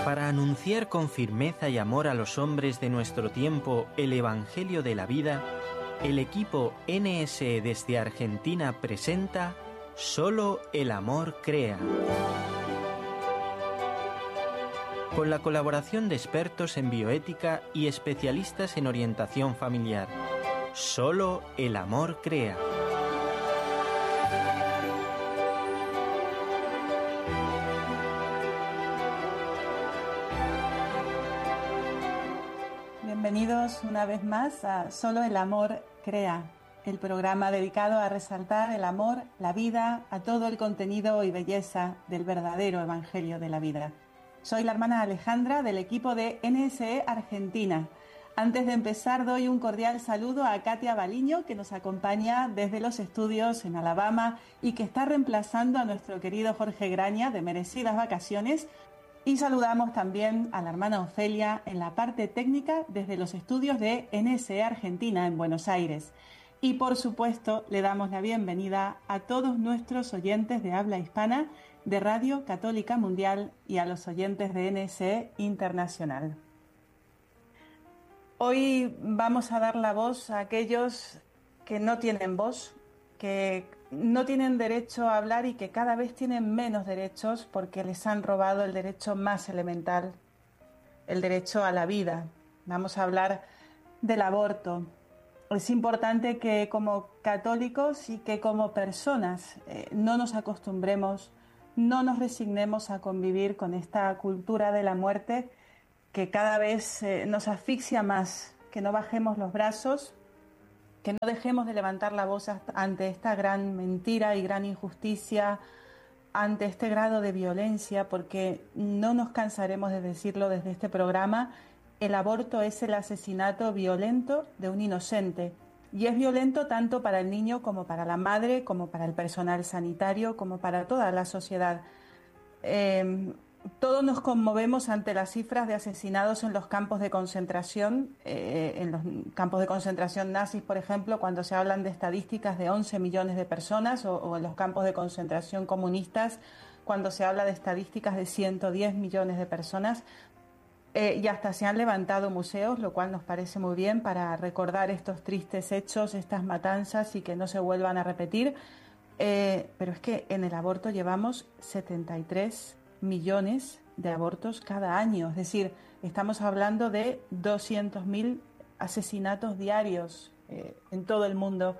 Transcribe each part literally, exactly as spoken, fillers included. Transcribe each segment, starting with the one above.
Para anunciar con firmeza y amor a los hombres de nuestro tiempo el Evangelio de la vida, el equipo N S E desde Argentina presenta Solo el amor crea. Con la colaboración de expertos en bioética y especialistas en orientación familiar. Solo el amor crea. Bienvenidos una vez más a Solo el amor crea, el programa dedicado a resaltar el amor, la vida, a todo el contenido y belleza del verdadero Evangelio de la vida. Soy la hermana Alejandra del equipo de N S E Argentina. Antes de empezar doy un cordial saludo a Katia Baliño, que nos acompaña desde los estudios en Alabama y que está reemplazando a nuestro querido Jorge Graña de merecidas vacaciones. Y saludamos también a la hermana Ofelia en la parte técnica desde los estudios de N S E Argentina en Buenos Aires. Y por supuesto le damos la bienvenida a todos nuestros oyentes de habla hispana de Radio Católica Mundial y a los oyentes de N S E Internacional. Hoy vamos a dar la voz a aquellos que no tienen voz, que no tienen derecho a hablar y que cada vez tienen menos derechos porque les han robado el derecho más elemental, el derecho a la vida. Vamos a hablar del aborto. Es importante que como católicos y que como personas eh, no nos acostumbremos, no nos resignemos a convivir con esta cultura de la muerte que cada vez eh, nos asfixia más, que no bajemos los brazos, que no dejemos de levantar la voz ante esta gran mentira y gran injusticia, ante este grado de violencia, porque no nos cansaremos de decirlo desde este programa, el aborto es el asesinato violento de un inocente. Y es violento tanto para el niño como para la madre, como para el personal sanitario, como para toda la sociedad. Eh, Todos nos conmovemos ante las cifras de asesinados en los campos de concentración, eh, en los campos de concentración nazis, por ejemplo, cuando se hablan de estadísticas de once millones de personas, o, o en los campos de concentración comunistas, cuando se habla de estadísticas de ciento diez millones de personas, eh, y hasta se han levantado museos, lo cual nos parece muy bien para recordar estos tristes hechos, estas matanzas y que no se vuelvan a repetir. Eh, pero es que en el aborto llevamos setenta y tres millones de abortos cada año, es decir, estamos hablando de doscientos mil asesinatos diarios eh, en todo el mundo.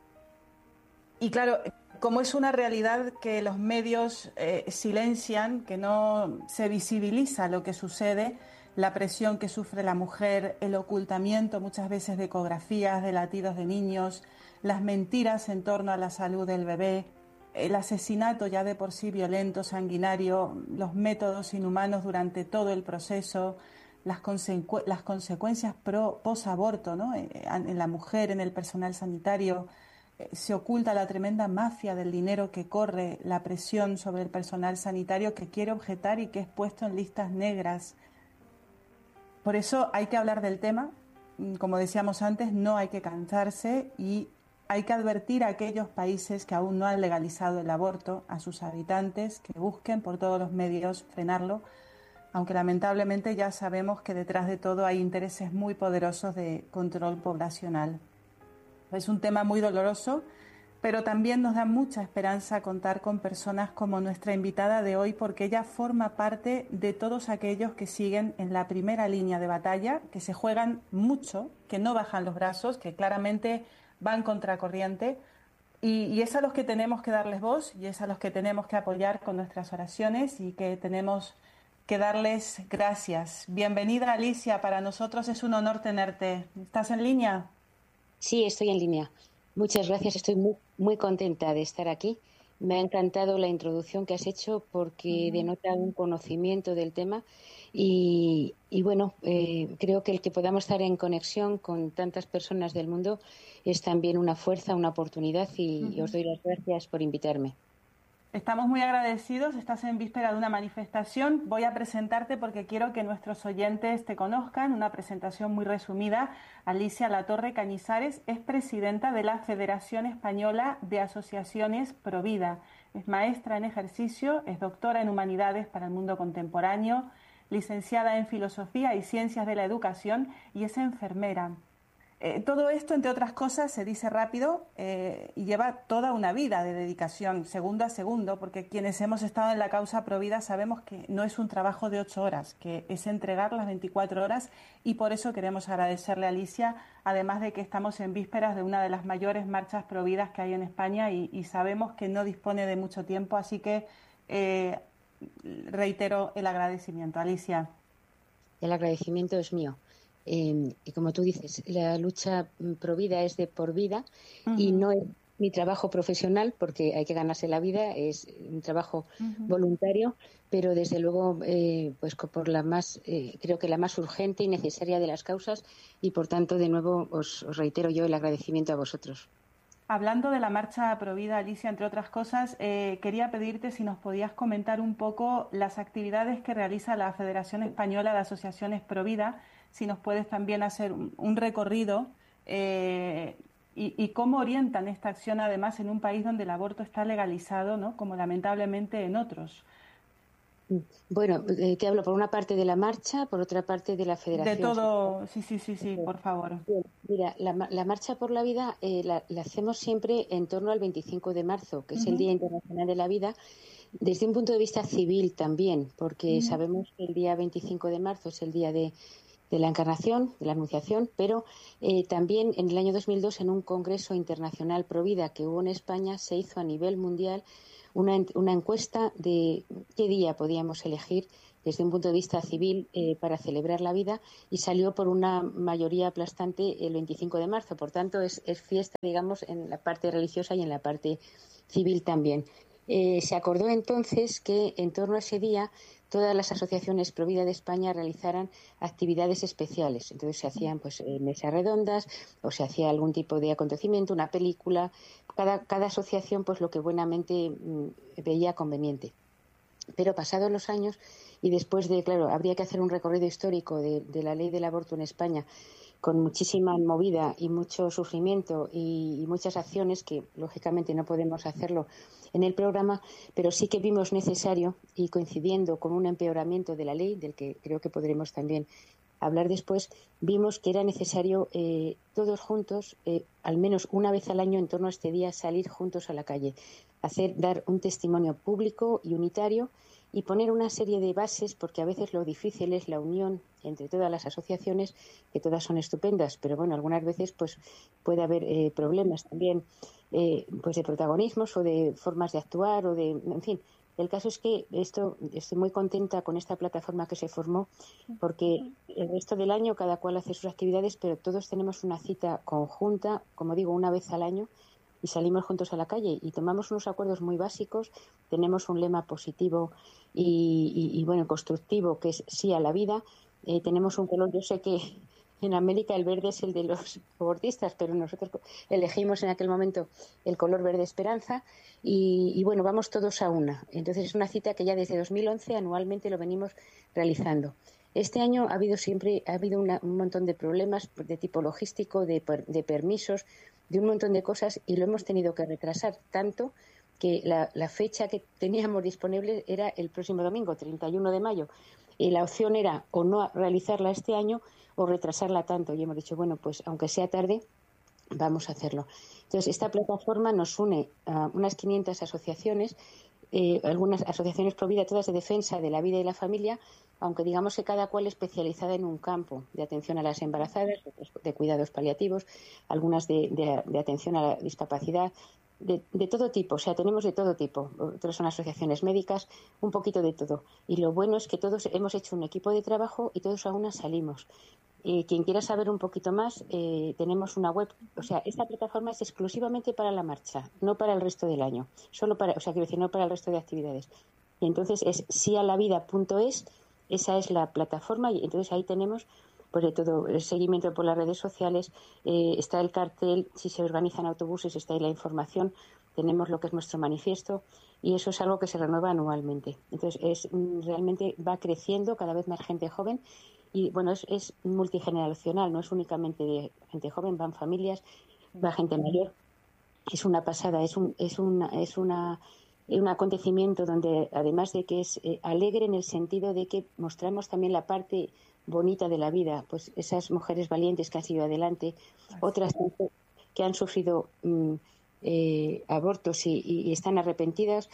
Y claro, como es una realidad que los medios eh, silencian, que no se visibiliza lo que sucede, la presión que sufre la mujer, el ocultamiento muchas veces de ecografías, de latidos de niños, las mentiras en torno a la salud del bebé, el asesinato ya de por sí violento, sanguinario, los métodos inhumanos durante todo el proceso, las, consecu- las consecuencias pro, post-aborto, ¿no? Eh, en la mujer, en el personal sanitario, eh, se oculta la tremenda mafia del dinero que corre, la presión sobre el personal sanitario que quiere objetar y que es puesto en listas negras. Por eso hay que hablar del tema, como decíamos antes, no hay que cansarse y hay que advertir a aquellos países que aún no han legalizado el aborto, a sus habitantes, que busquen por todos los medios frenarlo, aunque lamentablemente ya sabemos que detrás de todo hay intereses muy poderosos de control poblacional. Es un tema muy doloroso, pero también nos da mucha esperanza contar con personas como nuestra invitada de hoy, porque ella forma parte de todos aquellos que siguen en la primera línea de batalla, que se juegan mucho, que no bajan los brazos, que claramente van contracorriente, y, y es a los que tenemos que darles voz y es a los que tenemos que apoyar con nuestras oraciones y que tenemos que darles gracias. Bienvenida, Alicia, para nosotros es un honor tenerte. ¿Estás en línea? Sí, estoy en línea. Muchas gracias, estoy muy, muy contenta de estar aquí. Me ha encantado la introducción que has hecho porque denota un conocimiento del tema y, y bueno, eh, creo que el que podamos estar en conexión con tantas personas del mundo es también una fuerza, una oportunidad y, uh-huh. y os doy las gracias por invitarme. Estamos muy agradecidos, estás en víspera de una manifestación. Voy a presentarte porque quiero que nuestros oyentes te conozcan. Una presentación muy resumida. Alicia Latorre Cañizares es presidenta de la Federación Española de Asociaciones Provida. Es maestra en ejercicio, es doctora en Humanidades para el Mundo Contemporáneo, licenciada en Filosofía y Ciencias de la Educación y es enfermera. Eh, todo esto, entre otras cosas, se dice rápido eh, y lleva toda una vida de dedicación, segundo a segundo, porque quienes hemos estado en la causa Provida sabemos que no es un trabajo de ocho horas, que es entregar las veinticuatro horas, y por eso queremos agradecerle a Alicia, además de que estamos en vísperas de una de las mayores marchas Providas que hay en España y, y sabemos que no dispone de mucho tiempo, así que eh, reitero el agradecimiento. Alicia. El agradecimiento es mío. Eh, y como tú dices, la lucha Provida es de por vida. Uh-huh. Y no es mi trabajo profesional porque hay que ganarse la vida, es un trabajo uh-huh. voluntario, pero desde luego eh, pues por la más eh, creo que la más urgente y necesaria de las causas, y por tanto de nuevo os, os reitero yo el agradecimiento a vosotros. Hablando de la marcha Provida, Alicia, entre otras cosas, eh, quería pedirte si nos podías comentar un poco las actividades que realiza la Federación Española de Asociaciones Provida, si nos puedes también hacer un, un recorrido eh, y, y cómo orientan esta acción, además, en un país donde el aborto está legalizado, ¿no?, como lamentablemente en otros. Bueno, eh, te hablo por una parte de la marcha, por otra parte de la Federación. De todo, sí, sí, sí, sí, por favor. Bien, mira, la, la Marcha por la Vida eh, la, la hacemos siempre en torno al veinticinco de marzo, que uh-huh. es el Día Internacional de la Vida, desde un punto de vista civil también, porque uh-huh. sabemos que el día veinticinco de marzo es el día de, de la Encarnación, de la Anunciación, pero eh, también en el año dos mil dos, en un Congreso Internacional Pro Vida que hubo en España, se hizo a nivel mundial Una, una encuesta de qué día podíamos elegir desde un punto de vista civil eh, para celebrar la vida, y salió por una mayoría aplastante el veinticinco de marzo. Por tanto, es, es fiesta, digamos, en la parte religiosa y en la parte civil también. Eh, se acordó entonces que en torno a ese día todas las asociaciones Pro Vida de España realizaran actividades especiales. Entonces se hacían pues eh, mesas redondas o se hacía algún tipo de acontecimiento, una película. Cada, cada asociación pues lo que buenamente mmm, veía conveniente. Pero pasados los años y después de, claro, habría que hacer un recorrido histórico de, de la ley del aborto en España, con muchísima movida y mucho sufrimiento y, y muchas acciones que lógicamente no podemos hacerlo en el programa, pero sí que vimos necesario, y coincidiendo con un empeoramiento de la ley, del que creo que podremos también hablar después, vimos que era necesario eh, todos juntos, eh, al menos una vez al año en torno a este día, salir juntos a la calle, hacer, dar un testimonio público y unitario y poner una serie de bases, porque a veces lo difícil es la unión entre todas las asociaciones, que todas son estupendas, pero bueno, algunas veces pues puede haber eh, problemas también eh, pues de protagonismos o de formas de actuar o de, en fin. El caso es que esto, estoy muy contenta con esta plataforma que se formó, porque el resto del año cada cual hace sus actividades, pero todos tenemos una cita conjunta, como digo, una vez al año, y salimos juntos a la calle y tomamos unos acuerdos muy básicos. Tenemos un lema positivo y, y, y bueno, constructivo, que es sí a la vida. Eh, tenemos un color, yo sé que en América el verde es el de los abortistas, pero nosotros elegimos en aquel momento el color verde esperanza y, y bueno, vamos todos a una. Entonces es una cita que ya desde dos mil once anualmente lo venimos realizando. Este año ha habido siempre ha habido una, un montón de problemas de tipo logístico, de, de permisos, de un montón de cosas, y lo hemos tenido que retrasar tanto que la, la fecha que teníamos disponible era el próximo domingo, treinta y uno de mayo. Y la opción era o no realizarla este año o retrasarla tanto. Y hemos dicho, bueno, pues aunque sea tarde, vamos a hacerlo. Entonces, esta plataforma nos une a unas quinientas asociaciones, eh, algunas asociaciones Pro Vida, todas de defensa de la vida y la familia, aunque digamos que cada cual especializada en un campo de atención a las embarazadas, de cuidados paliativos, algunas de, de, de atención a la discapacidad, de, de todo tipo. O sea, tenemos de todo tipo. Otras son asociaciones médicas, un poquito de todo. Y lo bueno es que todos hemos hecho un equipo de trabajo y todos a una salimos. Eh, quien quiera saber un poquito más, eh, tenemos una web. O sea, esta plataforma es exclusivamente para la marcha, no para el resto del año. Solo para, o sea, quiero decir, no para el resto de actividades. Y entonces es sialavida punto es, esa es la plataforma, y entonces ahí tenemos pues de todo el seguimiento por las redes sociales, eh, está el cartel, si se organizan autobuses está ahí la información, tenemos lo que es nuestro manifiesto, y eso es algo que se renueva anualmente. Entonces es realmente va creciendo, cada vez más gente joven. Y bueno, es, es multigeneracional, no es únicamente de gente joven, van familias, va gente mayor. Es una pasada, es un, es una, es una un acontecimiento donde, además de que es eh, alegre en el sentido de que mostramos también la parte bonita de la vida, pues esas mujeres valientes que han seguido adelante, otras que han sufrido mm, eh, abortos y, y, y están arrepentidas,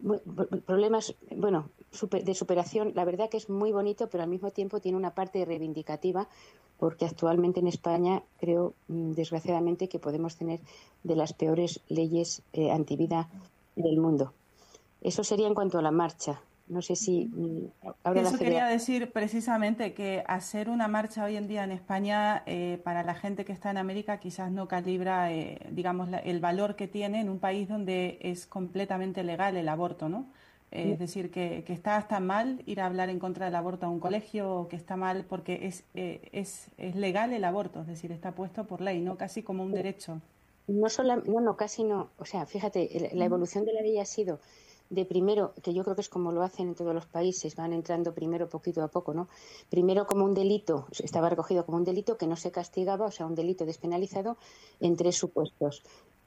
problemas, bueno, super, de superación. La verdad que es muy bonito, pero al mismo tiempo tiene una parte reivindicativa, porque actualmente en España creo, desgraciadamente, que podemos tener de las peores leyes eh, antivida del mundo. Eso sería en cuanto a la marcha. No sé si ahora eso la quería decir precisamente, que hacer una marcha hoy en día en España eh, para la gente que está en América quizás no calibra, eh, digamos, la, el valor que tiene en un país donde es completamente legal el aborto, ¿no? Eh, es decir, que, que está hasta mal ir a hablar en contra del aborto a un colegio, o que está mal porque es, eh, es, es legal el aborto, es decir, está puesto por ley, ¿no? Casi como un derecho. No, solo, no, no, casi no. O sea, fíjate, la evolución de la ley ha sido de primero, que yo creo que es como lo hacen en todos los países, van entrando primero poquito a poco, ¿no? Primero como un delito, estaba recogido como un delito que no se castigaba, o sea, un delito despenalizado en tres supuestos.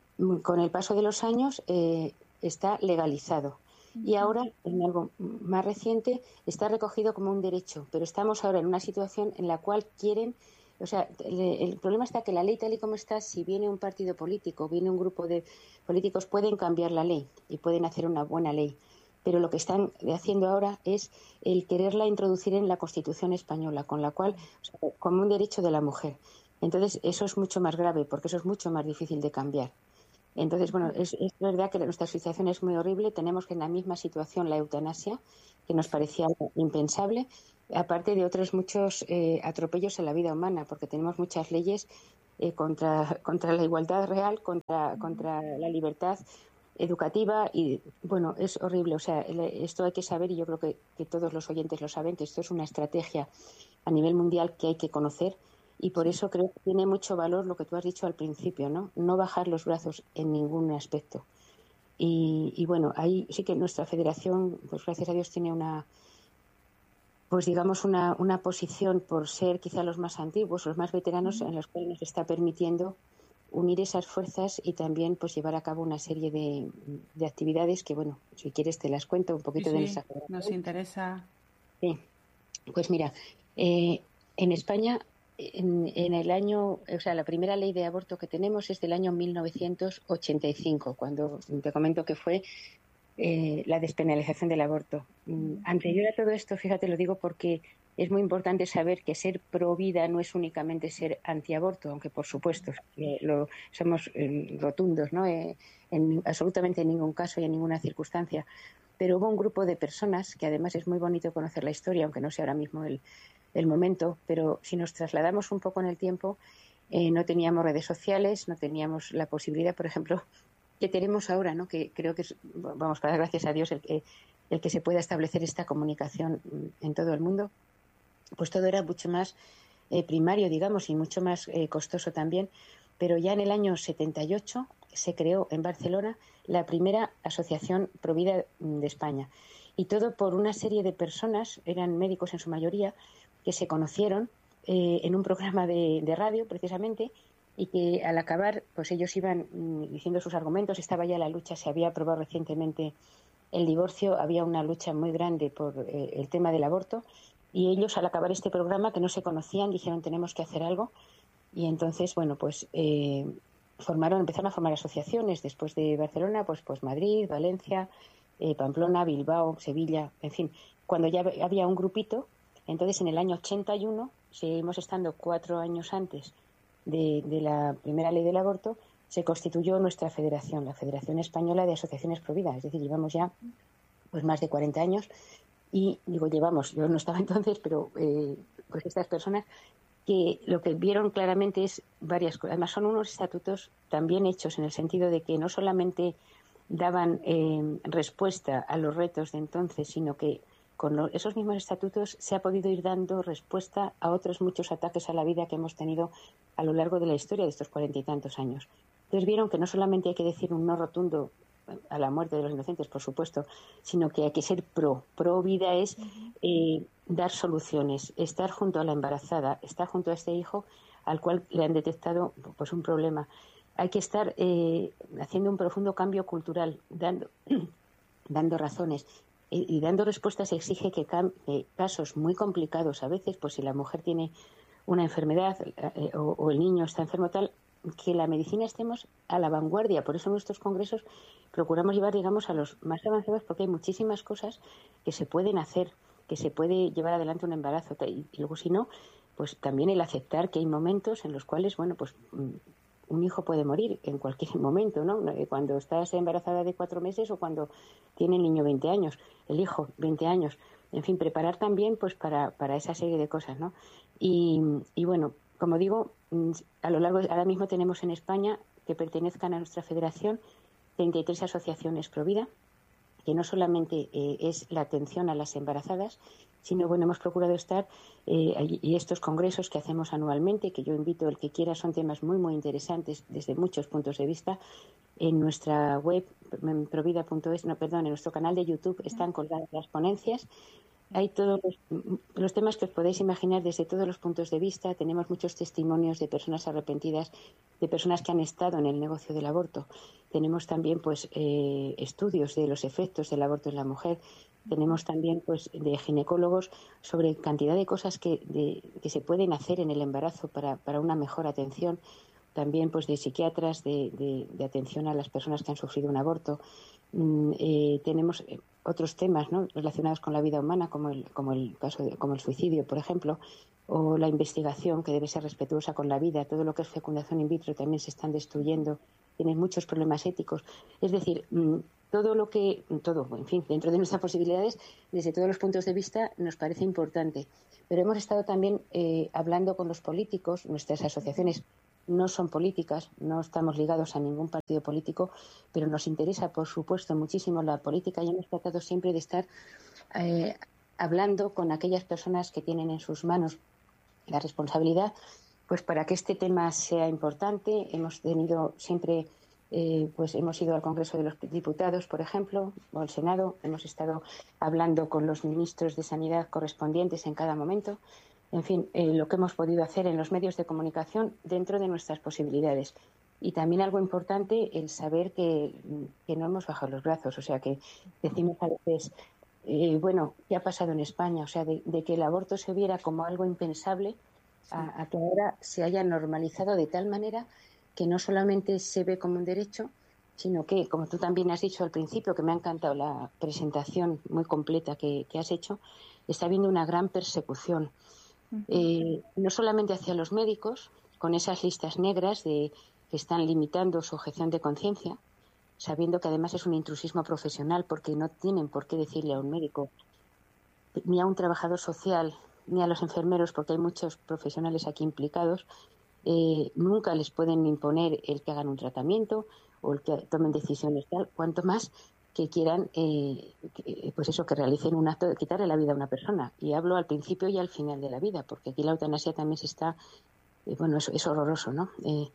Con el paso de los años eh, está legalizado. Y ahora, en algo más reciente, está recogido como un derecho. Pero estamos ahora en una situación en la cual quieren... O sea, el, el problema está que la ley tal y como está, si viene un partido político, viene un grupo de políticos, pueden cambiar la ley y pueden hacer una buena ley. Pero lo que están haciendo ahora es el quererla introducir en la Constitución española, con la cual, o sea, como un derecho de la mujer. Entonces, eso es mucho más grave, porque eso es mucho más difícil de cambiar. Entonces, bueno, es, es verdad que nuestra situación es muy horrible. Tenemos que en la misma situación la eutanasia, que nos parecía impensable, aparte de otros muchos eh, atropellos en la vida humana, porque tenemos muchas leyes eh, contra, contra la igualdad real, contra, contra la libertad educativa y, bueno, es horrible. O sea, esto hay que saber, y yo creo que, que todos los oyentes lo saben, que esto es una estrategia a nivel mundial que hay que conocer, y por eso creo que tiene mucho valor lo que tú has dicho al principio, ¿no? No bajar los brazos en ningún aspecto. Y, y bueno, ahí sí que nuestra federación, pues gracias a Dios, tiene una... pues digamos una, una posición por ser quizá los más antiguos, los más veteranos, en los cuales nos está permitiendo unir esas fuerzas y también pues llevar a cabo una serie de, de actividades que, bueno, si quieres te las cuento un poquito. Sí, de sí, nuestra federación. Nos interesa. Sí, pues mira, eh, en España, en, en el año, o sea, la primera ley de aborto que tenemos es del año mil novecientos ochenta y cinco, cuando te comento que fue Eh, la despenalización del aborto. Mm, anterior a todo esto, fíjate, lo digo porque es muy importante saber que ser pro vida no es únicamente ser antiaborto, aunque por supuesto eh, lo somos eh, rotundos, ¿no? Eh, en absolutamente en ningún caso y en ninguna circunstancia. Pero hubo un grupo de personas, que además es muy bonito conocer la historia, aunque no sea ahora mismo el, el momento, pero si nos trasladamos un poco en el tiempo, eh, no teníamos redes sociales, no teníamos la posibilidad, por ejemplo, que tenemos ahora, ¿no? Que creo que es, vamos, para dar gracias a Dios el que, el que se pueda establecer esta comunicación en todo el mundo, pues todo era mucho más eh, primario, digamos, y mucho más eh, costoso también. Pero ya en el año setenta y ocho se creó en Barcelona la primera asociación Provida de España. Y todo por una serie de personas, eran médicos en su mayoría, que se conocieron eh, en un programa de, de radio, precisamente, y que al acabar, pues ellos iban mmm, diciendo sus argumentos. Estaba ya la lucha, se había aprobado recientemente el divorcio, había una lucha muy grande por eh, el tema del aborto, y ellos al acabar este programa, que no se conocían, dijeron tenemos que hacer algo, y entonces, bueno, pues eh, formaron, empezaron a formar asociaciones después de Barcelona, pues, pues Madrid, Valencia, eh, Pamplona, Bilbao, Sevilla, en fin, cuando ya había un grupito. Entonces en el año ochenta y uno, seguimos estando cuatro años antes De, de la primera ley del aborto, se constituyó nuestra federación, la Federación Española de Asociaciones Pro Vida. Es decir, llevamos ya pues más de cuarenta años y, digo, llevamos, yo no estaba entonces, pero eh, pues estas personas que lo que vieron claramente es varias cosas. Además, son unos estatutos también hechos en el sentido de que no solamente daban eh, respuesta a los retos de entonces, sino que con esos mismos estatutos se ha podido ir dando respuesta a otros muchos ataques a la vida que hemos tenido a lo largo de la historia de estos cuarenta y tantos años. Entonces vieron que no solamente hay que decir un no rotundo a la muerte de los inocentes, por supuesto, sino que hay que ser pro. Pro vida es eh, dar soluciones, estar junto a la embarazada, estar junto a este hijo al cual le han detectado pues un problema. Hay que estar eh, haciendo un profundo cambio cultural, dando dando razones y, y dando respuestas exige que eh, casos muy complicados a veces, pues si la mujer tiene una enfermedad eh, o, o el niño está enfermo tal, que la medicina estemos a la vanguardia. Por eso en nuestros congresos procuramos llevar, digamos, a los más avanzados, porque hay muchísimas cosas que se pueden hacer, que se puede llevar adelante un embarazo. Y, y luego, si no, pues también el aceptar que hay momentos en los cuales, bueno, pues un hijo puede morir en cualquier momento, ¿no? Cuando estás embarazada de cuatro meses o cuando tiene el niño veinte años, el hijo veinte años. En fin, preparar también pues para, para esa serie de cosas, ¿no? Y, y bueno, como digo, a lo largo, ahora mismo tenemos en España, que pertenezcan a nuestra federación, treinta y tres asociaciones pro vida, que no solamente eh, es la atención a las embarazadas, sino, bueno, hemos procurado estar, eh, y estos congresos que hacemos anualmente, que yo invito al que quiera, son temas muy, muy interesantes desde muchos puntos de vista. En nuestra web, provida punto es, no, perdón, en nuestro canal de YouTube están colgadas las ponencias. Hay todos los, los temas que os podéis imaginar desde todos los puntos de vista. Tenemos muchos testimonios de personas arrepentidas, de personas que han estado en el negocio del aborto. Tenemos también pues eh, estudios de los efectos del aborto en la mujer. Tenemos también pues de ginecólogos sobre cantidad de cosas que, de, que se pueden hacer en el embarazo para, para una mejor atención. También pues de psiquiatras de, de, de atención a las personas que han sufrido un aborto. Mm, eh, tenemos otros temas, ¿no?, relacionados con la vida humana, como el, como el caso de, como el suicidio, por ejemplo, o la investigación, que debe ser respetuosa con la vida. Todo lo que es fecundación in vitro también se están destruyendo. Tienen muchos problemas éticos. Es decir, mm, todo lo que, todo, en fin, dentro de nuestras posibilidades, desde todos los puntos de vista, nos parece importante. Pero hemos estado también eh, hablando con los políticos. Nuestras asociaciones no son políticas, no estamos ligados a ningún partido político, pero nos interesa, por supuesto, muchísimo la política y hemos tratado siempre de estar eh, hablando con aquellas personas que tienen en sus manos la responsabilidad, pues para que este tema sea importante. Hemos tenido siempre, eh, pues hemos ido al Congreso de los Diputados, por ejemplo, o al Senado. Hemos estado hablando con los ministros de Sanidad correspondientes en cada momento. En fin, eh, lo que hemos podido hacer en los medios de comunicación dentro de nuestras posibilidades. Y también algo importante, el saber que, que no hemos bajado los brazos. O sea, que decimos a veces, eh, bueno, ¿qué ha pasado en España? O sea, de, de que el aborto se viera como algo impensable a, a que ahora se haya normalizado de tal manera que no solamente se ve como un derecho, sino que, como tú también has dicho al principio, que me ha encantado la presentación muy completa que, que has hecho, está habiendo una gran persecución. Eh, no solamente hacia los médicos, con esas listas negras de que están limitando su objeción de conciencia, sabiendo que además es un intrusismo profesional, porque no tienen por qué decirle a un médico, ni a un trabajador social, ni a los enfermeros, porque hay muchos profesionales aquí implicados, eh, nunca les pueden imponer el que hagan un tratamiento o el que tomen decisiones tal, cuanto más que quieran, eh, pues eso, que realicen un acto de quitarle la vida a una persona. Y hablo al principio y al final de la vida, porque aquí la eutanasia también se está, eh, bueno, es, es horroroso, ¿no? Eh,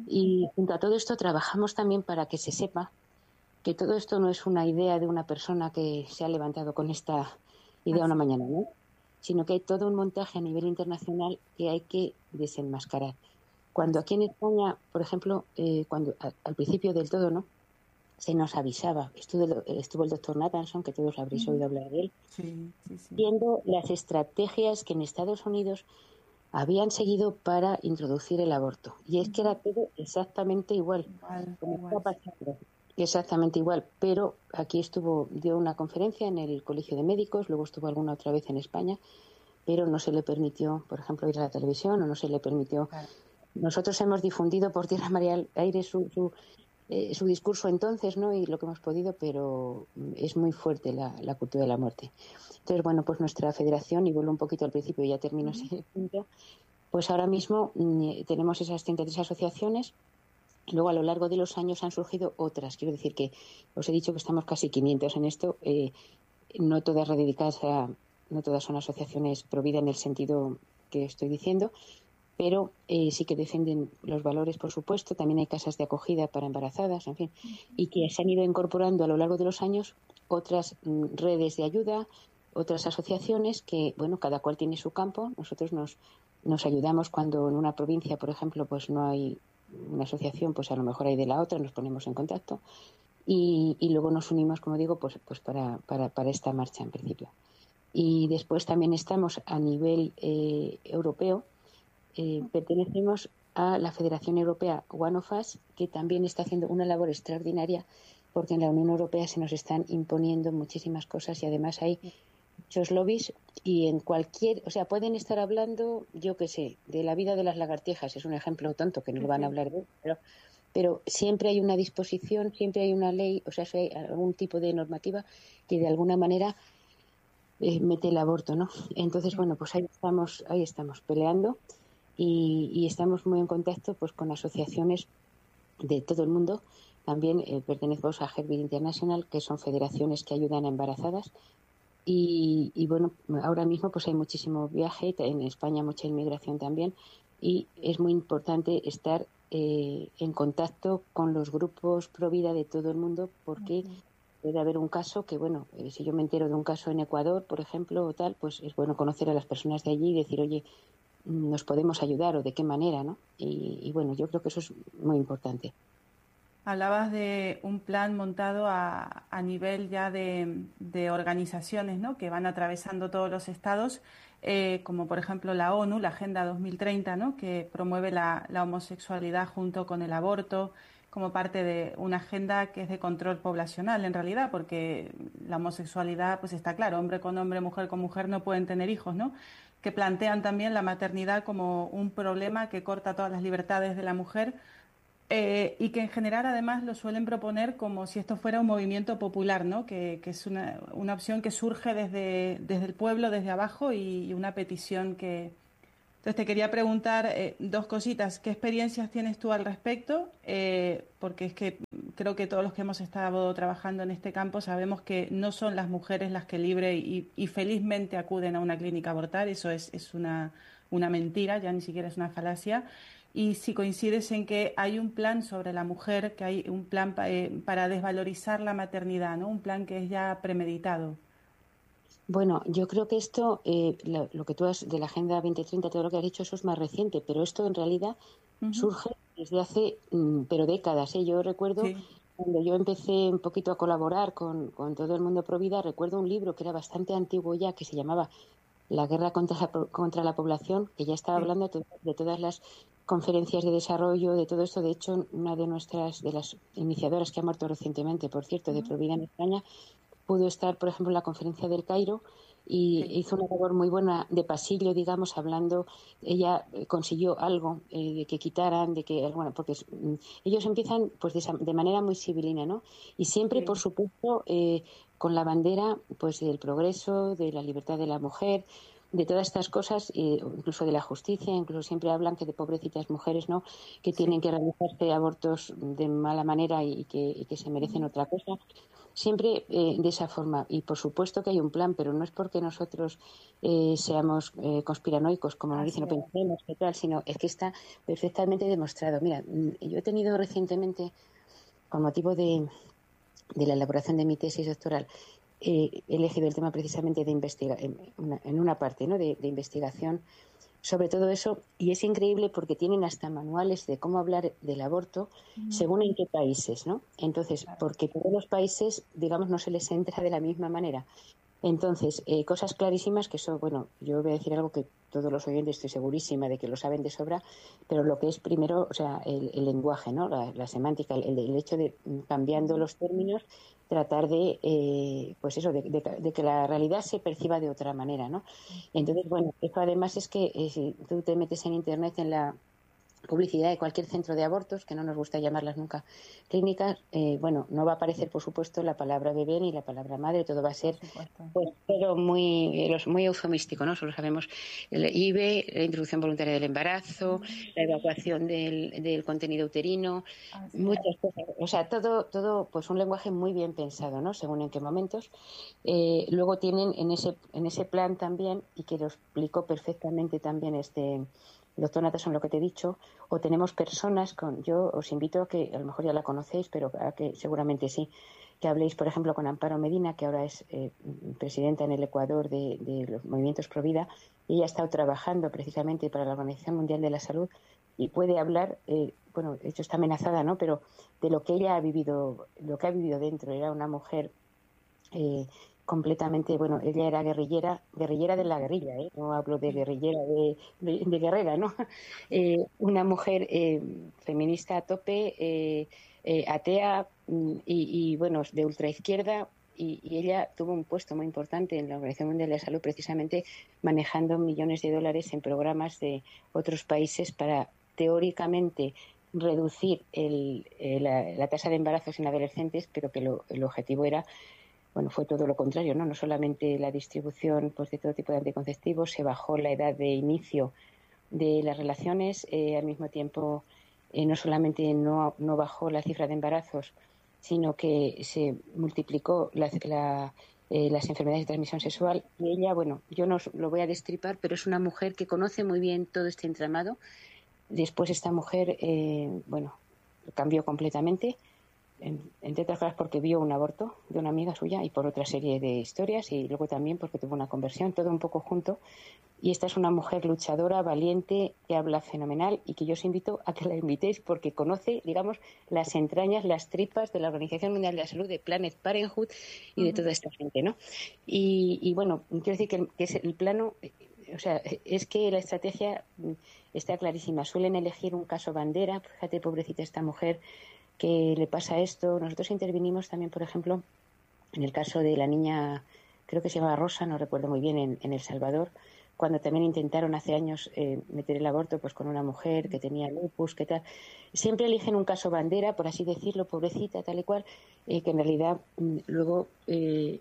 y junto a todo esto trabajamos también para que se sepa que todo esto no es una idea de una persona que se ha levantado con esta idea una mañana, ¿no? Sino que hay todo un montaje a nivel internacional que hay que desenmascarar. Cuando aquí en España, por ejemplo, eh, cuando a, al principio del todo, ¿no?, se nos avisaba, estuvo, estuvo el doctor Nathanson, que todos habréis oído hablar de él, sí, sí, sí. viendo las estrategias que en Estados Unidos habían seguido para introducir el aborto. Y es que era todo exactamente igual, igual como igual. Está pasando. Exactamente igual, pero aquí estuvo, dio una conferencia en el Colegio de Médicos, luego estuvo alguna otra vez en España, pero no se le permitió, por ejemplo, ir a la televisión o no se le permitió. Claro. Nosotros hemos difundido por tierra, mar y aire su... su Eh, su discurso entonces, ¿no?, y lo que hemos podido, pero es muy fuerte la, la cultura de la muerte. Entonces, bueno, pues nuestra federación, y vuelvo un poquito al principio y ya termino ese uh-huh. punto, pues ahora mismo mm, tenemos esas treinta y tres asociaciones y luego a lo largo de los años han surgido otras. Quiero decir que os he dicho que estamos casi quinientos en esto, eh, no todas radicadas a, no todas son asociaciones pro vida en el sentido que estoy diciendo, pero eh, sí que defienden los valores, por supuesto. También hay casas de acogida para embarazadas, en fin, y que se han ido incorporando a lo largo de los años otras mm, redes de ayuda, otras asociaciones que, bueno, cada cual tiene su campo. Nosotros nos, nos ayudamos cuando en una provincia, por ejemplo, pues no hay una asociación, pues a lo mejor hay de la otra, nos ponemos en contacto. y, y luego nos unimos, como digo, pues, pues para, para, para esta marcha en principio. Y después también estamos a nivel eh, europeo, eh, pertenecemos a la Federación Europea One of Us, que también está haciendo una labor extraordinaria, porque en la Unión Europea se nos están imponiendo muchísimas cosas y además hay muchos lobbies y en cualquier, o sea, pueden estar hablando, yo qué sé, de la vida de las lagartijas, es un ejemplo tonto que no lo van a hablar de, pero, pero siempre hay una disposición, siempre hay una ley, o sea, hay algún tipo de normativa que de alguna manera eh, mete el aborto, ¿no? Entonces, bueno, pues ahí estamos, ahí estamos peleando y, y estamos muy en contacto pues con asociaciones de todo el mundo. También eh, pertenecemos a Heartbeat International, que son federaciones que ayudan a embarazadas. Y, y bueno, ahora mismo pues hay muchísimo viaje, en España mucha inmigración también, y es muy importante estar eh, en contacto con los grupos pro vida de todo el mundo, porque uh-huh. puede haber un caso que, bueno, eh, si yo me entero de un caso en Ecuador, por ejemplo, o tal, pues es bueno conocer a las personas de allí y decir, oye, nos podemos ayudar o de qué manera, ¿no? Y, y bueno, yo creo que eso es muy importante. Hablabas de un plan montado a, a nivel ya de, de organizaciones, ¿no?, que van atravesando todos los estados, eh, como por ejemplo la ONU, la Agenda dos mil treinta, ¿no?, que promueve la, la homosexualidad junto con el aborto como parte de una agenda que es de control poblacional en realidad, porque la homosexualidad, pues está claro, hombre con hombre, mujer con mujer no pueden tener hijos, ¿no?, que plantean también la maternidad como un problema que corta todas las libertades de la mujer. Eh, y que en general además lo suelen proponer como si esto fuera un movimiento popular, ¿no?, que, que es una, una opción que surge desde, desde el pueblo, desde abajo, y, y una petición que... Entonces te quería preguntar eh, dos cositas. ¿Qué experiencias tienes tú al respecto? Eh, porque es que creo que todos los que hemos estado trabajando en este campo sabemos que no son las mujeres las que libre y, y felizmente acuden a una clínica a abortar. Eso es, es una, una mentira, ya ni siquiera es una falacia. Y si coincides en que hay un plan sobre la mujer, que hay un plan pa, eh, para desvalorizar la maternidad, ¿no?, un plan que es ya premeditado. Bueno, yo creo que esto, eh, lo, lo que tú has de la Agenda veinte treinta, todo lo que has dicho, eso es más reciente, pero esto en realidad uh-huh. surge desde hace, mm, pero décadas, ¿eh? Yo recuerdo sí. cuando yo empecé un poquito a colaborar con, con todo el mundo pro vida, recuerdo un libro que era bastante antiguo ya, que se llamaba La guerra contra la, contra la población, que ya estaba sí. hablando de, de todas las conferencias de desarrollo, de todo esto. De hecho, una de nuestras, de las iniciadoras que ha muerto recientemente, por cierto, uh-huh. de Pro Vida en España, pudo estar, por ejemplo, en la conferencia del Cairo y sí. hizo una labor muy buena de pasillo, digamos, hablando. Ella consiguió algo eh, de que quitaran, de que, bueno, porque mm, ellos empiezan pues de, esa, de manera muy civilina, ¿no? Y siempre, sí. por supuesto, eh, con la bandera pues del progreso, de la libertad de la mujer, de todas estas cosas, eh, incluso de la justicia. Incluso siempre hablan que de pobrecitas mujeres, ¿no?, que tienen sí. que realizarse abortos de mala manera y que, y que se merecen uh-huh. otra cosa. Siempre eh, de esa forma. Y por supuesto que hay un plan, pero no es porque nosotros eh, seamos eh, conspiranoicos, como nos dicen, no pensemos que tal, sino es que está perfectamente demostrado. Mira, yo he tenido recientemente, con motivo de, de la elaboración de mi tesis doctoral, eh, he elegido el tema precisamente de investigación, en, en una parte, ¿no?, de, de investigación sobre todo eso, y es increíble porque tienen hasta manuales de cómo hablar del aborto mm. según en qué países, ¿no? Entonces, claro. porque todos los países, digamos, no se les entra de la misma manera. Entonces, eh, cosas clarísimas que eso, bueno, yo voy a decir algo que todos los oyentes estoy segurísima de que lo saben de sobra, pero lo que es primero, o sea, el, el lenguaje, ¿no?, la, la semántica, el, el hecho de, cambiando los términos, tratar de, eh, pues eso, de, de, de que la realidad se perciba de otra manera, ¿no? Entonces, bueno, eso además es que eh, si tú te metes en Internet en la publicidad de cualquier centro de abortos, que no nos gusta llamarlas nunca clínicas, eh, bueno, no va a aparecer, por supuesto, la palabra bebé ni la palabra madre, todo va a ser, pues, pero muy, muy eufemístico, ¿no? Solo sabemos el I V E, la interrupción voluntaria del embarazo, uh-huh. la evacuación del, del contenido uterino, Así muchas es. cosas, o sea, todo, todo, pues un lenguaje muy bien pensado, ¿no?, según en qué momentos. Eh, luego tienen en ese, en ese plan también, y que lo explicó perfectamente también este el doctor Natterson, lo que te he dicho, o tenemos personas con, yo os invito a que, a lo mejor ya la conocéis, pero a que seguramente sí, que habléis, por ejemplo, con Amparo Medina, que ahora es eh, presidenta en el Ecuador de, de los movimientos Pro Vida, y ella ha estado trabajando precisamente para la Organización Mundial de la Salud y puede hablar eh, bueno, de hecho está amenazada, ¿no? Pero de lo que ella ha vivido, lo que ha vivido dentro, era una mujer eh, completamente, bueno, ella era guerrillera, guerrillera de la guerrilla, ¿eh? No hablo de guerrillera, de, de, de guerrera, ¿no? Eh, una mujer eh, feminista a tope, eh, eh, atea y, y, bueno, de ultraizquierda, y, y ella tuvo un puesto muy importante en la Organización Mundial de la Salud, precisamente manejando millones de dólares en programas de otros países para, teóricamente, reducir el, la, la tasa de embarazos en adolescentes, pero que lo, el objetivo era, bueno, fue todo lo contrario, ¿no? No solamente la distribución, pues, de todo tipo de anticonceptivos, se bajó la edad de inicio de las relaciones, eh, al mismo tiempo eh, no solamente no, no bajó la cifra de embarazos, sino que se multiplicó la, la, eh, las enfermedades de transmisión sexual. Y ella, bueno, yo no lo voy a destripar, pero es una mujer que conoce muy bien todo este entramado. Después esta mujer, eh, bueno, cambió completamente, entre otras cosas porque vio un aborto de una amiga suya y por otra serie de historias, y luego también porque tuvo una conversión, todo un poco junto. Y esta es una mujer luchadora, valiente, que habla fenomenal y que yo os invito a que la invitéis porque conoce, digamos, las entrañas, las tripas de la Organización Mundial de la Salud, de Planned Parenthood y de toda esta gente, ¿no? Y, y bueno, quiero decir que, que es el plano, o sea, es que la estrategia está clarísima. Suelen elegir un caso bandera, fíjate, pobrecita esta mujer, que le pasa esto. Nosotros intervinimos también, por ejemplo, en el caso de la niña, creo que se llama Rosa, no recuerdo muy bien, en, en El Salvador, cuando también intentaron hace años eh, meter el aborto pues con una mujer que tenía lupus, que tal. Siempre eligen un caso bandera, por así decirlo, pobrecita, tal y cual, eh, que en realidad mm, luego eh,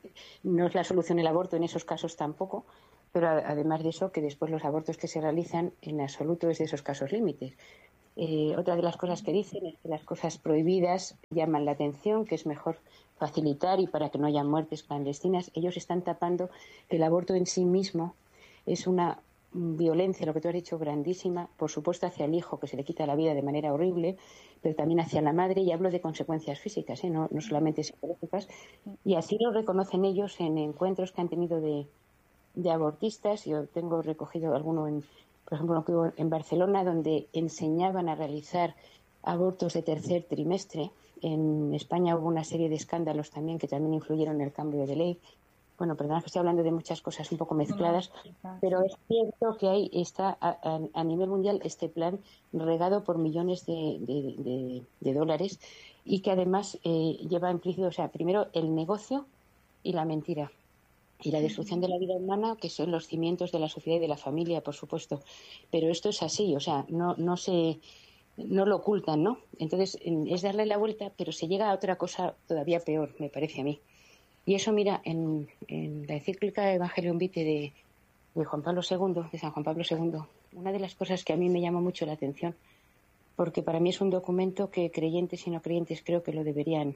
no es la solución el aborto en esos casos tampoco, pero a, además de eso, que después los abortos que se realizan en absoluto es de esos casos límites. Eh, otra de las cosas que dicen es que las cosas prohibidas llaman la atención, que es mejor facilitar y para que no haya muertes clandestinas. Ellos están tapando que el aborto en sí mismo es una violencia, lo que tú has dicho, grandísima, por supuesto hacia el hijo, que se le quita la vida de manera horrible, pero también hacia la madre, y hablo de consecuencias físicas, ¿eh? no, no solamente psicológicas, y así lo reconocen ellos en encuentros que han tenido de, de abortistas. Yo tengo recogido alguno en, por ejemplo, en Barcelona, donde enseñaban a realizar abortos de tercer trimestre. En España hubo una serie de escándalos también que también influyeron en el cambio de ley. Bueno, perdón, que estoy hablando de muchas cosas un poco mezcladas, pero es cierto que ahí está a, a, a nivel mundial este plan regado por millones de, de, de, de dólares, y que además eh, lleva implícito, o sea, primero el negocio y la mentira y la destrucción de la vida humana, que son los cimientos de la sociedad y de la familia, por supuesto. Pero esto es así, o sea, no, no se... no lo ocultan, ¿no? Entonces es darle la vuelta, pero se llega a otra cosa todavía peor, me parece a mí. Y eso, mira, en, en la encíclica Evangelium Vitae de, de Juan Pablo segundo, de San Juan Pablo segundo, una de las cosas que a mí me llama mucho la atención, porque para mí es un documento que creyentes y no creyentes creo que lo deberían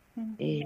eh,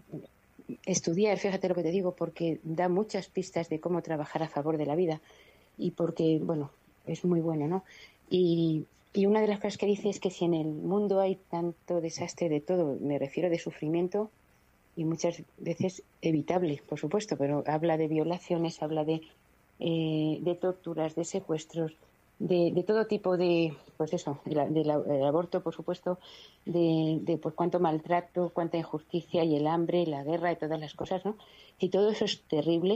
estudiar, fíjate lo que te digo, porque da muchas pistas de cómo trabajar a favor de la vida y porque, bueno, es muy bueno, ¿no? Y, y una de las cosas que dice es que si en el mundo hay tanto desastre de todo, me refiero de sufrimiento, y muchas veces evitable, por supuesto, pero habla de violaciones, habla de, eh, de torturas, de secuestros, de, de todo tipo de, pues eso, del de de de aborto, por supuesto, de, de pues cuánto maltrato, cuánta injusticia y el hambre, la guerra y todas las cosas, ¿no? Y todo eso es terrible.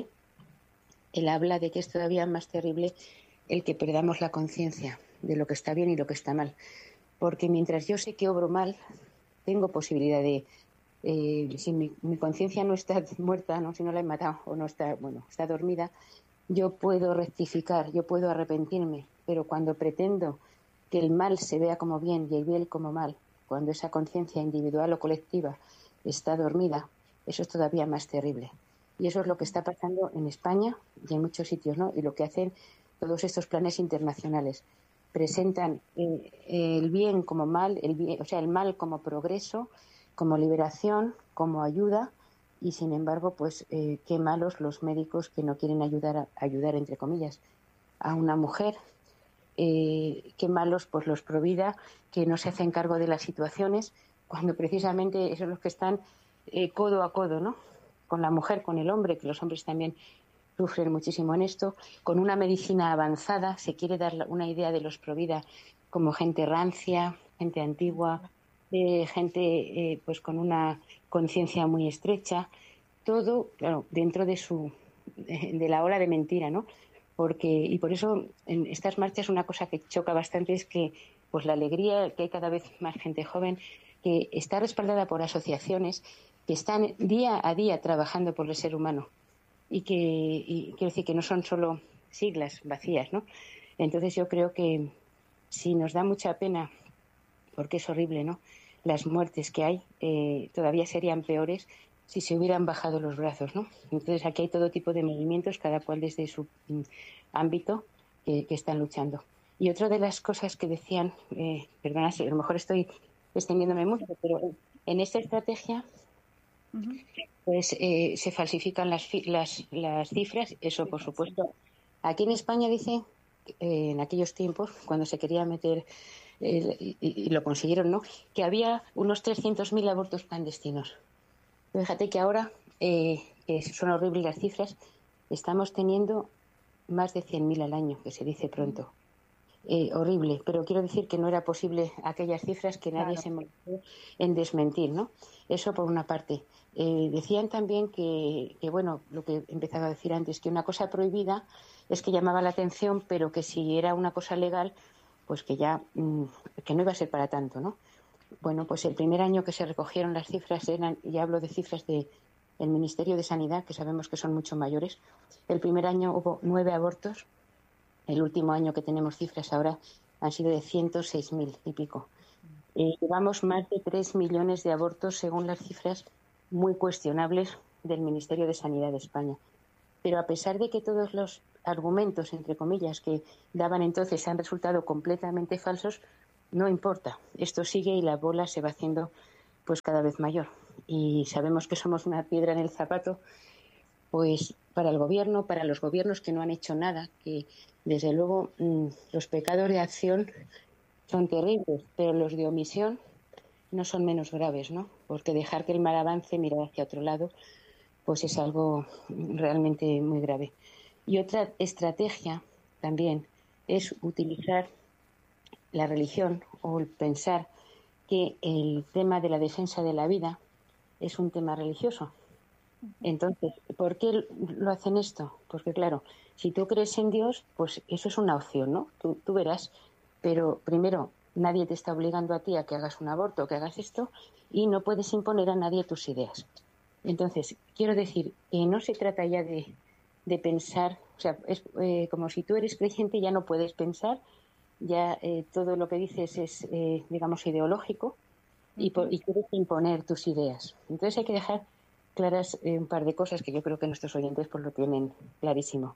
Él habla de que es todavía más terrible el que perdamos la conciencia de lo que está bien y lo que está mal, porque mientras yo sé que obro mal, tengo posibilidad de Eh, si mi, mi conciencia no está muerta, ¿no? Si no la he matado o no está, bueno, está dormida, yo puedo rectificar, yo puedo arrepentirme, pero cuando pretendo que el mal se vea como bien y el bien como mal, cuando esa conciencia individual o colectiva está dormida, eso es todavía más terrible. Y eso es lo que está pasando en España y en muchos sitios, ¿no? Y lo que hacen todos estos planes internacionales. Presentan eh, el bien como mal, el bien, o sea, el mal como progreso, como liberación, como ayuda, y sin embargo, pues eh, qué malos los médicos que no quieren ayudar, a, ayudar entre comillas, a una mujer, eh, qué malos pues los pro vida que no se hacen cargo de las situaciones, cuando precisamente esos son los que están eh, codo a codo, ¿no? Con la mujer, con el hombre, que los hombres también sufren muchísimo en esto, con una medicina avanzada. Se quiere dar una idea de los pro vida como gente rancia, gente antigua, eh, gente eh, pues con una conciencia muy estrecha, todo, claro, dentro de su de, de la ola de mentira, ¿no? Porque y por eso en estas marchas una cosa que choca bastante es que pues la alegría, que hay cada vez más gente joven que está respaldada por asociaciones que están día a día trabajando por el ser humano y que y quiero decir que no son solo siglas vacías, ¿no? Entonces yo creo que sí nos da mucha pena, porque es horrible, ¿no? Las muertes que hay eh, todavía serían peores si se hubieran bajado los brazos, ¿no? Entonces aquí hay todo tipo de movimientos, cada cual desde su mm, ámbito, que, que están luchando. Y otra de las cosas que decían, eh, perdona, a lo mejor estoy extendiéndome mucho, pero en esta estrategia uh-huh. pues eh, se falsifican las, las, las cifras, eso por supuesto. Aquí en España dice, eh, en aquellos tiempos, cuando se quería meter, eh, y, y lo consiguieron, ¿no?, que había unos trescientos mil abortos clandestinos. Fíjate que ahora, eh, que son horribles las cifras, estamos teniendo más de cien mil al año, que se dice pronto. Eh, horrible, pero quiero decir que no era posible aquellas cifras que nadie claro. se molestó en desmentir, ¿no? Eso por una parte. Eh, decían también que, que, bueno, lo que empezaba a decir antes, que una cosa prohibida es que llamaba la atención, pero que si era una cosa legal, pues que ya, mmm, que no iba a ser para tanto, ¿no? Bueno, pues el primer año que se recogieron las cifras eran, ya hablo de cifras de el Ministerio de Sanidad, que sabemos que son mucho mayores. El primer año hubo nueve abortos. El último año que tenemos cifras ahora han sido de ciento seis mil y pico. Eh, llevamos más de tres millones de abortos según las cifras muy cuestionables del Ministerio de Sanidad de España. Pero a pesar de que todos los argumentos, entre comillas, que daban entonces han resultado completamente falsos, no importa. Esto sigue y la bola se va haciendo pues cada vez mayor. Y sabemos que somos una piedra en el zapato, pues para el gobierno, para los gobiernos que no han hecho nada, que desde luego mmm, los pecados de acción son terribles, pero los de omisión no son menos graves, ¿no? Porque dejar que el mal avance, mirar hacia otro lado, pues es algo realmente muy grave. Y otra estrategia también es utilizar la religión o el pensar que el tema de la defensa de la vida es un tema religioso. Entonces, ¿por qué lo hacen esto? Porque claro, si tú crees en Dios, pues eso es una opción, ¿no? Tú, tú verás, pero primero, nadie te está obligando a ti a que hagas un aborto o que hagas esto y no puedes imponer a nadie tus ideas. Entonces, quiero decir que no se trata ya de, de pensar, o sea, es eh, como si tú eres creyente ya no puedes pensar, ya eh, todo lo que dices es, eh, digamos, ideológico y, por, y quieres imponer tus ideas. Entonces hay que dejar claras eh, un par de cosas que yo creo que nuestros oyentes pues lo tienen clarísimo.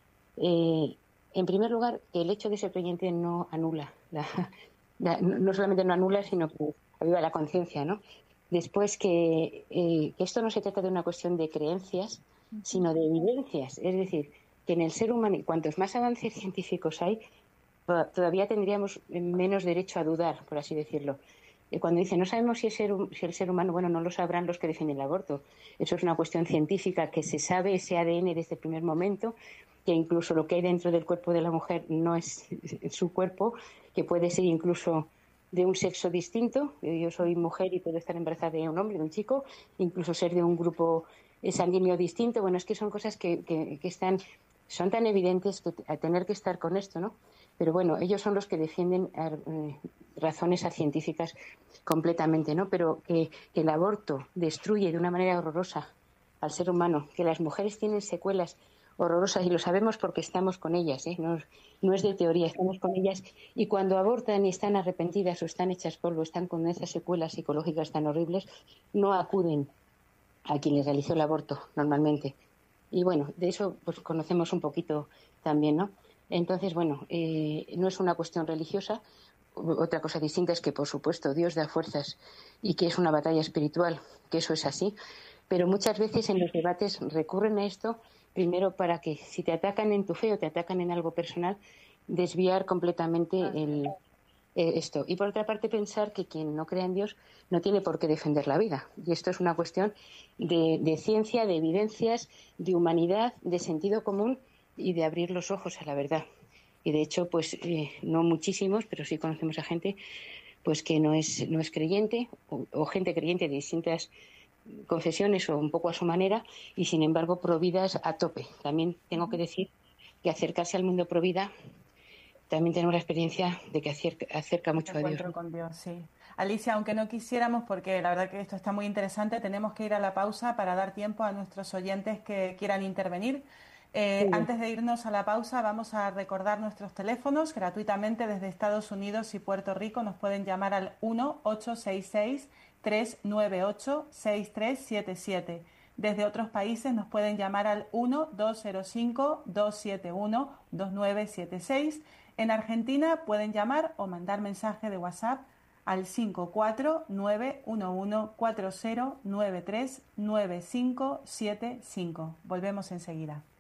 Eh, en primer lugar, que el hecho de ser creyente no anula, la, la, no solamente no anula, sino que aviva la conciencia, ¿no? Después que, eh, que esto no se trata de una cuestión de creencias, sino de evidencias. Es decir, que en el ser humano, y cuantos más avances científicos hay, todavía tendríamos menos derecho a dudar, por así decirlo. Cuando dice no sabemos si, es ser, si el ser humano, bueno, no lo sabrán los que defienden el aborto. Eso es una cuestión científica que se sabe ese A D N desde el primer momento, que incluso lo que hay dentro del cuerpo de la mujer no es su cuerpo, que puede ser incluso de un sexo distinto. Yo soy mujer y puedo estar embarazada de un hombre, de un chico, incluso ser de un grupo sanguíneo distinto. Bueno, es que son cosas que, que, que están, son tan evidentes que a tener que estar con esto, ¿no? Pero bueno, ellos son los que defienden eh, razones científicas completamente, ¿no? Pero que, que el aborto destruye de una manera horrorosa al ser humano, que las mujeres tienen secuelas horrorosas y lo sabemos porque estamos con ellas, ¿eh? No, no es de teoría, estamos con ellas y cuando abortan y están arrepentidas o están hechas polvo, están con esas secuelas psicológicas tan horribles, no acuden a quien les realizó el aborto normalmente. Y bueno, de eso pues conocemos un poquito también, ¿no? Entonces, bueno, eh, no es una cuestión religiosa. Otra cosa distinta es que, por supuesto, Dios da fuerzas y que es una batalla espiritual, que eso es así. Pero muchas veces en los debates recurren a esto, primero para que si te atacan en tu fe o te atacan en algo personal, desviar completamente el, eh, esto. Y por otra parte, pensar que quien no crea en Dios no tiene por qué defender la vida. Y esto es una cuestión de, de ciencia, de evidencias, de humanidad, de sentido común y de abrir los ojos a la verdad. Y de hecho, pues eh, no muchísimos, pero sí conocemos a gente pues que no es, no es creyente o, o gente creyente de distintas confesiones o un poco a su manera y sin embargo providas a tope. También tengo que decir que acercarse al mundo provida también tenemos la experiencia de que acerca, acerca mucho a Dios. Encuentro con Dios, sí. Alicia, aunque no quisiéramos, porque la verdad que esto está muy interesante, tenemos que ir a la pausa para dar tiempo a nuestros oyentes que quieran intervenir. Eh, antes de irnos a la pausa, vamos a recordar nuestros teléfonos gratuitamente desde Estados Unidos y Puerto Rico. Nos pueden llamar al uno ocho seis seis, tres nueve ocho, seis tres siete siete. Desde otros países nos pueden llamar al uno dos cero cinco, dos siete uno, dos nueve siete seis. En Argentina pueden llamar o mandar mensaje de WhatsApp al cinco cuatro nueve uno uno cuatro cero nueve tres nueve cinco siete cinco. Volvemos enseguida.